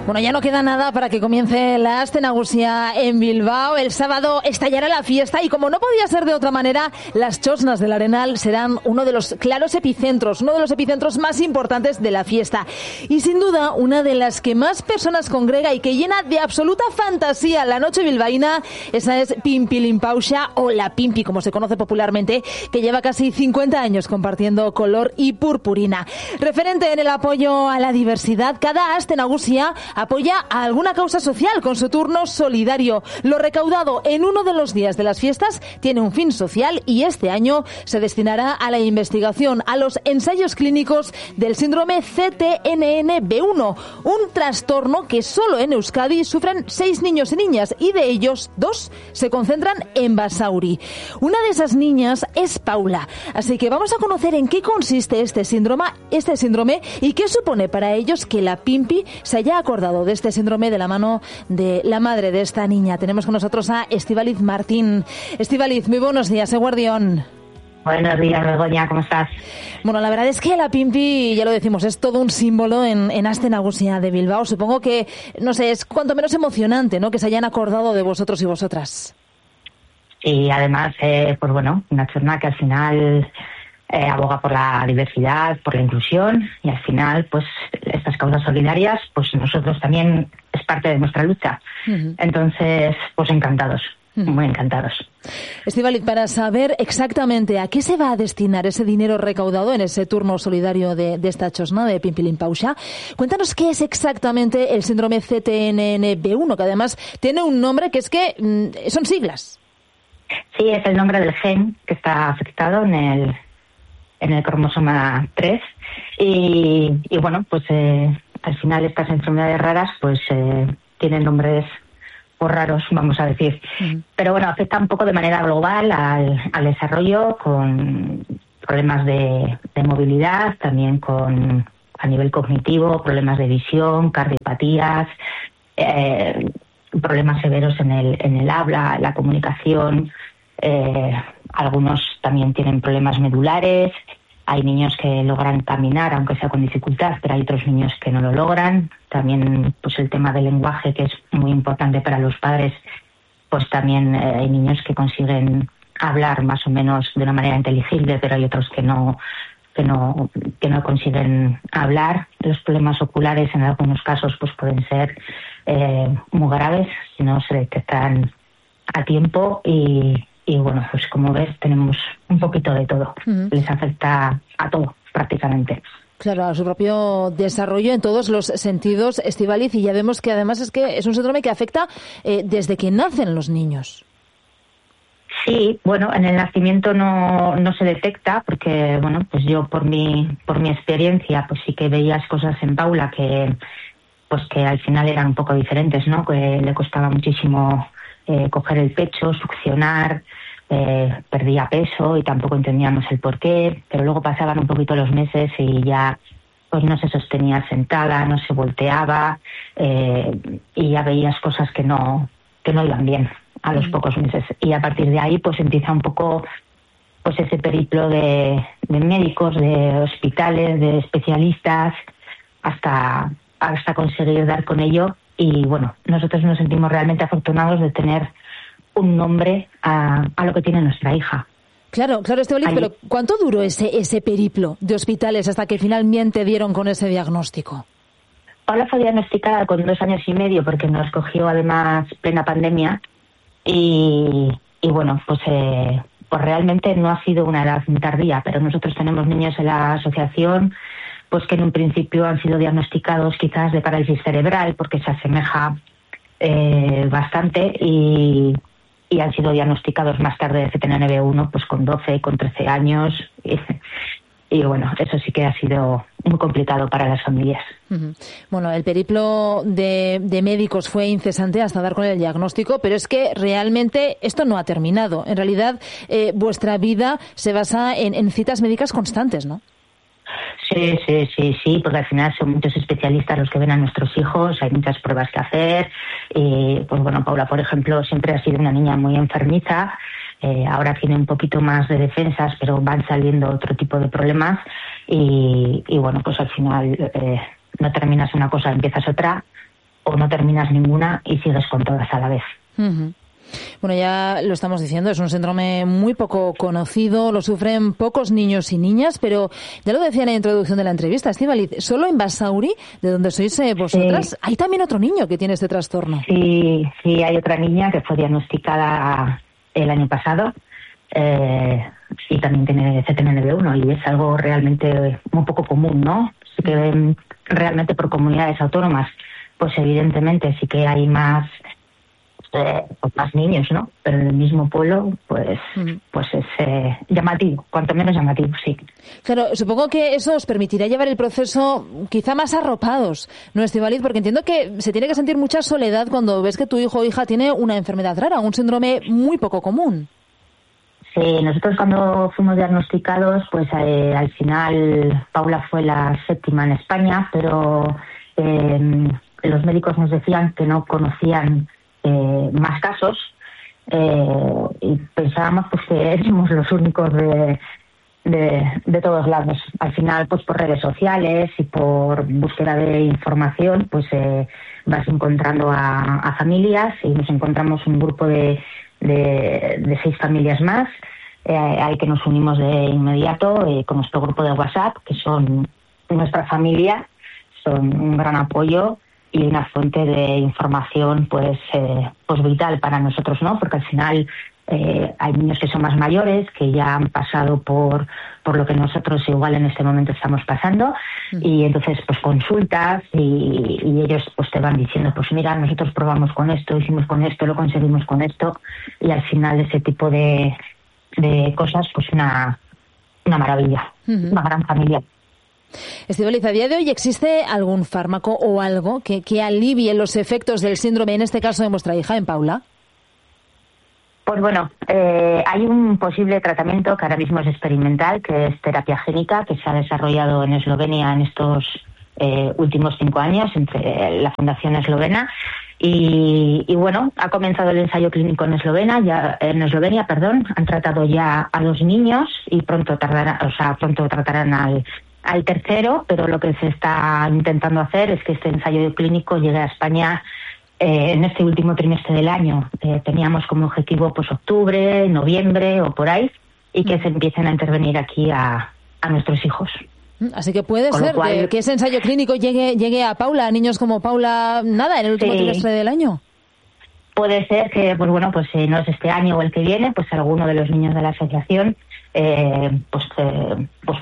Bueno, ya no queda nada para que comience la Aste Nagusia en Bilbao. El sábado estallará la fiesta y, como no podía ser de otra manera, las Txosnas del Arenal serán uno de los claros epicentros, uno de los epicentros más importantes de la fiesta. Y sin duda, una de las que más personas congrega y que llena de absoluta fantasía la noche bilbaína, esa es Pinpilipausha, o la Pimpi, como se conoce popularmente, que lleva casi 50 años compartiendo color y purpurina. Referente en el apoyo a la diversidad, cada Aste Nagusia apoya a alguna causa social con su turno solidario. Lo recaudado en uno de los días de las fiestas tiene un fin social y este año se destinará a la investigación, a los ensayos clínicos del síndrome CTNN-B1, un trastorno que solo en Euskadi sufren 6 niños y niñas, y de ellos 2 se concentran en Basauri. Una de esas niñas es Paula, así que vamos a conocer en qué consiste este síndrome y qué supone para ellos que la Pimpi se haya acordado de este síndrome de la mano de la madre de esta niña. Tenemos con nosotros a Estíbaliz Martín. Estíbaliz, muy buenos días, Guardión. Buenos días, Begoña, ¿cómo estás? Bueno, la verdad es que la Pimpi, ya lo decimos, es todo un símbolo en Aste Nagusia de Bilbao. Supongo que, no sé, es cuanto menos emocionante, ¿no?, que se hayan acordado de vosotros y vosotras. Y además, pues bueno, una Txosna que al final aboga por la diversidad, por la inclusión, y al final, pues estas causas solidarias, pues nosotros también es parte de nuestra lucha. Uh-huh. Entonces, pues encantados. Muy encantados. Estíbaliz, para saber exactamente a qué se va a destinar ese dinero recaudado en ese turno solidario de esta Txosna, de Pinpilipausha, cuéntanos qué es exactamente el síndrome CTNN-B1, que además tiene un nombre que es que son siglas. Sí, es el nombre del gen que está afectado en el cromosoma 3 y bueno, pues al final estas enfermedades raras pues tienen nombres por raros, vamos a decir. Uh-huh. Pero bueno, afecta un poco de manera global al desarrollo, con problemas de movilidad, también a nivel cognitivo, problemas de visión, cardiopatías, problemas severos en el habla, la comunicación. Algunos también tienen problemas medulares. Hay niños que logran caminar, aunque sea con dificultad, pero hay otros niños que no lo logran. También, pues el tema del lenguaje, que es muy importante para los padres, pues también hay niños que consiguen hablar más o menos de una manera inteligible, pero hay otros que no consiguen hablar. Los problemas oculares, en algunos casos, pues pueden ser muy graves si no se detectan a tiempo y bueno, pues como ves, tenemos un poquito de todo. Uh-huh. Les afecta a todo, prácticamente. Claro, a su propio desarrollo en todos los sentidos, Estíbaliz, y ya vemos que además es un síndrome que afecta desde que nacen los niños. Sí, bueno, en el nacimiento no se detecta, porque bueno, pues yo por mi experiencia, pues sí que veías cosas en Paula que al final eran un poco diferentes, ¿no? Que le costaba muchísimo coger el pecho, succionar, perdía peso y tampoco entendíamos el porqué, pero luego pasaban un poquito los meses y ya pues no se sostenía sentada, no se volteaba, y ya veías cosas que no iban bien a los pocos meses, y a partir de ahí pues empieza un poco pues ese periplo de médicos, de hospitales, de especialistas, hasta conseguir dar con ello. Y bueno, nosotros nos sentimos realmente afortunados de tener un nombre a lo que tiene nuestra hija. Claro, Estíbaliz, pero ¿cuánto duró ese periplo de hospitales hasta que finalmente dieron con ese diagnóstico? Paula fue diagnosticada con 2 años y medio, porque nos cogió además plena pandemia y bueno, pues realmente no ha sido una edad tardía, pero nosotros tenemos niños en la asociación pues que en un principio han sido diagnosticados quizás de parálisis cerebral, porque se asemeja bastante, y han sido diagnosticados más tarde de CTNN-B1 pues con 12, con 13 años, y bueno, eso sí que ha sido muy complicado para las familias. Uh-huh. Bueno, el periplo de médicos fue incesante hasta dar con el diagnóstico, pero es que realmente esto no ha terminado. En realidad, vuestra vida se basa en citas médicas constantes, ¿no? Sí, porque al final son muchos especialistas los que ven a nuestros hijos, hay muchas pruebas que hacer, y pues bueno, Paula, por ejemplo, siempre ha sido una niña muy enfermiza, ahora tiene un poquito más de defensas, pero van saliendo otro tipo de problemas, y bueno, pues al final no terminas una cosa, empiezas otra, o no terminas ninguna y sigues con todas a la vez. Uh-huh. Bueno, ya lo estamos diciendo, es un síndrome muy poco conocido, lo sufren pocos niños y niñas, pero ya lo decía en la introducción de la entrevista, Estíbaliz, solo en Basauri, de donde sois vosotras, hay también otro niño que tiene este trastorno. Sí, hay otra niña que fue diagnosticada el año pasado y también tiene CTNB1 y es algo realmente muy poco común, ¿no? Sí que realmente por comunidades autónomas, pues evidentemente sí que hay más niños, ¿no? Pero en el mismo pueblo, pues es llamativo, cuanto menos llamativo, sí. Claro, supongo que eso os permitirá llevar el proceso quizá más arropados, ¿no, Estíbaliz? Porque entiendo que se tiene que sentir mucha soledad cuando ves que tu hijo o hija tiene una enfermedad rara, un síndrome muy poco común. Sí, nosotros cuando fuimos diagnosticados, pues al final Paula fue la 7ª en España, pero los médicos nos decían que no conocían más casos y pensábamos pues que éramos los únicos de todos lados. Al final, pues por redes sociales y por búsqueda de información, pues vas encontrando a familias y nos encontramos un grupo de 6 familias más al que nos unimos de inmediato con nuestro grupo de WhatsApp, que son nuestra familia, son un gran apoyo y una fuente de información pues vital para nosotros, ¿no? Porque al final hay niños que son más mayores, que ya han pasado por lo que nosotros igual en este momento estamos pasando, y entonces pues consultas y ellos pues te van diciendo, pues mira, nosotros probamos con esto, hicimos con esto, lo conseguimos con esto, y al final ese tipo de cosas, pues una maravilla, una gran familia. Estíbaliz, ¿a día de hoy existe algún fármaco o algo que alivie los efectos del síndrome, en este caso de vuestra hija, en Paula? Pues bueno, hay un posible tratamiento que ahora mismo es experimental, que es terapia génica, que se ha desarrollado en Eslovenia en estos últimos 5 años, entre la Fundación Eslovena. Y bueno, ha comenzado el ensayo clínico en Eslovenia, han tratado ya a 2 niños y pronto tratarán al tercero, pero lo que se está intentando hacer es que este ensayo clínico llegue a España en este último trimestre del año. Teníamos como objetivo pues octubre, noviembre o por ahí, y que se empiecen a intervenir aquí a nuestros hijos. Así que puede ser que ese ensayo clínico llegue a Paula, a niños como Paula, en el último trimestre del año. Puede ser que, pues bueno, pues si no es este año o el que viene, pues alguno de los niños de la asociación pues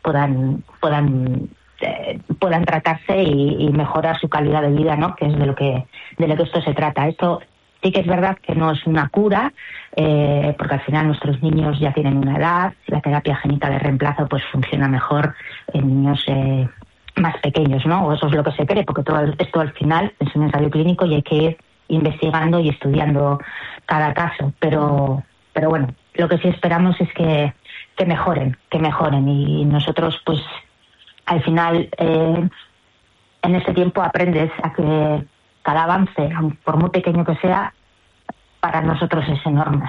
puedan tratarse y mejorar su calidad de vida, ¿no? Que es de lo que esto se trata. Esto sí que es verdad que no es una cura, porque al final nuestros niños ya tienen una edad, la terapia génica de reemplazo pues funciona mejor en niños más pequeños, ¿no? O eso es lo que se cree, porque todo esto al final es un ensayo clínico y hay que ir investigando y estudiando cada caso. Pero bueno, lo que sí esperamos es que mejoren y nosotros pues al final en este tiempo aprendes a que cada avance, por muy pequeño que sea, para nosotros es enorme.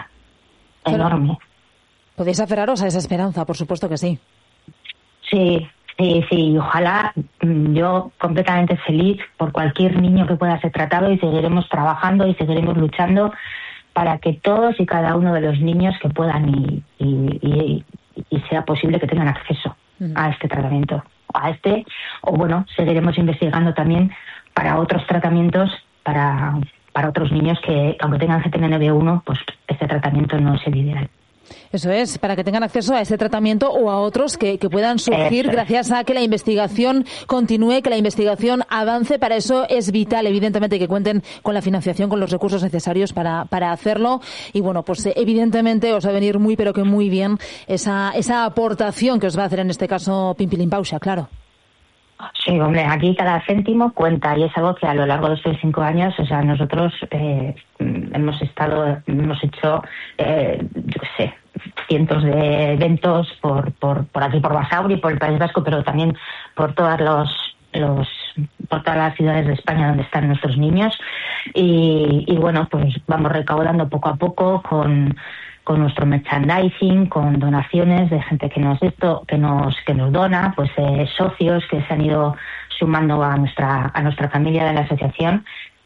Podéis aferraros a esa esperanza, por supuesto que sí. Sí, ojalá, yo completamente feliz por cualquier niño que pueda ser tratado, y seguiremos trabajando y seguiremos luchando para que todos y cada uno de los niños que puedan y sea posible que tengan acceso a este tratamiento, o bueno, seguiremos investigando también para otros tratamientos para otros niños que, aunque tengan CTNB1, pues este tratamiento no es el ideal. Eso es, para que tengan acceso a este tratamiento o a otros que puedan surgir gracias a que la investigación continúe, que la investigación avance. Para eso es vital, evidentemente, que cuenten con la financiación, con los recursos necesarios para hacerlo. Y bueno, pues evidentemente os va a venir muy, pero que muy bien esa aportación que os va a hacer en este caso Pimpilimpauxa, claro. Sí, hombre, aquí cada céntimo cuenta, y es algo que a lo largo de estos 5 años, o sea, nosotros hemos hecho, yo qué sé, cientos de eventos por aquí, por Basauri, por el País Vasco, pero también por todas por todas las ciudades de España donde están nuestros niños, y bueno, pues vamos recaudando poco a poco con nuestro merchandising, con donaciones de gente que nos dona, pues socios que se han ido sumando a nuestra familia de la asociación,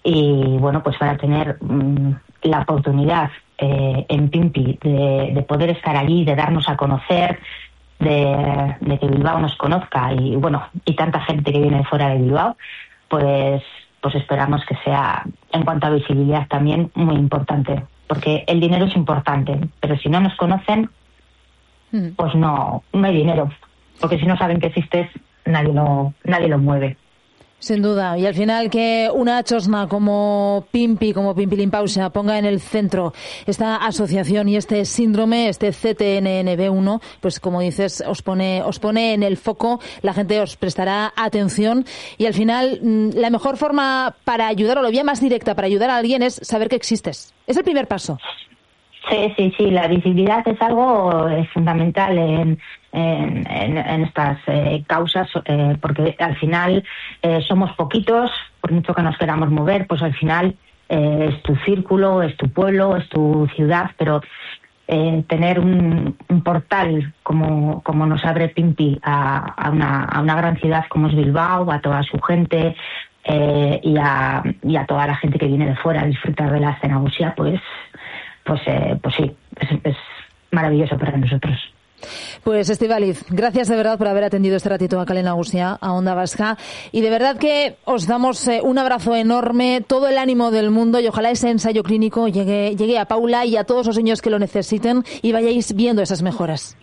y bueno, pues para tener la oportunidad en Pimpi de poder estar allí, de darnos a conocer, de que Bilbao nos conozca y bueno, y tanta gente que viene fuera de Bilbao, pues esperamos que sea, en cuanto a visibilidad también, muy importante, porque el dinero es importante, pero si no nos conocen, pues no hay dinero, porque si no saben que existes, nadie lo mueve. Sin duda, y al final que una chosna como Pimpi Limpauxa ponga en el centro esta asociación y este síndrome, este CTNNB1, pues como dices, os pone en el foco, la gente os prestará atención y al final la mejor forma para ayudar, o la vía más directa para ayudar a alguien es saber que existes. Es el primer paso. Sí, la visibilidad es algo fundamental en estas causas, porque al final somos poquitos, por mucho que nos queramos mover, pues al final es tu círculo, es tu pueblo, es tu ciudad, pero tener un portal como nos abre Pimpi a una gran ciudad como es Bilbao, a toda su gente y a toda la gente que viene de fuera a disfrutar de la escena nagusia, pues sí, es maravilloso para nosotros. Pues Estíbaliz, gracias de verdad por haber atendido este ratito a Kale Nagusia, a Onda Vasca, y de verdad que os damos un abrazo enorme, todo el ánimo del mundo, y ojalá ese ensayo clínico llegue a Paula y a todos los niños que lo necesiten y vayáis viendo esas mejoras.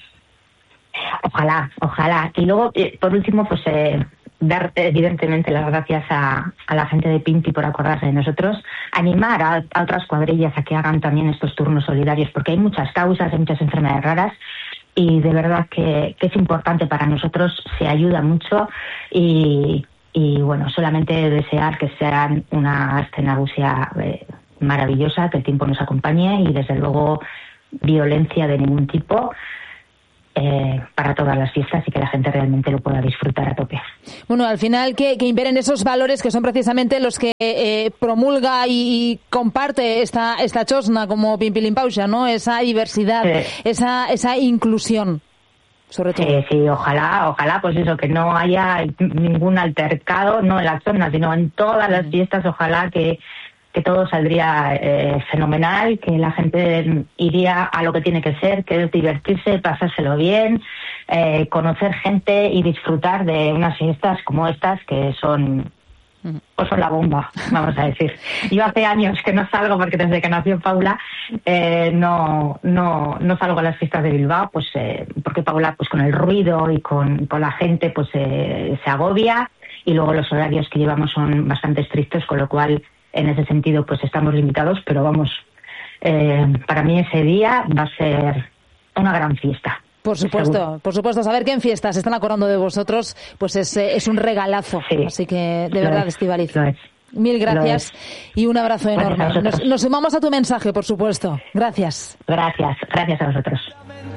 Ojalá. Y luego, por último, pues dar evidentemente las gracias a la gente de Pimpi por acordarse de nosotros, animar a otras cuadrillas a que hagan también estos turnos solidarios, porque hay muchas causas, hay muchas enfermedades raras y de verdad que es importante para nosotros, se ayuda mucho y bueno, solamente desear que sean una escena nagusia maravillosa, que el tiempo nos acompañe y desde luego violencia de ningún tipo para todas las fiestas y que la gente realmente lo pueda disfrutar a tope. Bueno, al final que imperen esos valores que son precisamente los que promulga y comparte esta chosna como Pimpi Limpauxa, ¿no? Esa diversidad, esa inclusión, sobre todo. Sí, ojalá, pues eso, que no haya ningún altercado, no en la chosna, sino en todas las fiestas, ojalá que todo saldría fenomenal, que la gente iría a lo que tiene que ser, que es divertirse, pasárselo bien, conocer gente y disfrutar de unas fiestas como estas que son la bomba, vamos a decir. Yo hace años que no salgo, porque desde que nació Paula no salgo a las fiestas de Bilbao, pues porque Paula pues con el ruido y con la gente pues se agobia, y luego los horarios que llevamos son bastante estrictos, con lo cual en ese sentido pues estamos limitados, pero vamos, para mí ese día va a ser una gran fiesta. Por supuesto, saber que en fiestas se están acordando de vosotros, pues es un regalazo. Sí, así que de verdad, Estíbaliz, mil gracias y un abrazo enorme. Nos sumamos a tu mensaje, por supuesto. Gracias. Gracias a vosotros.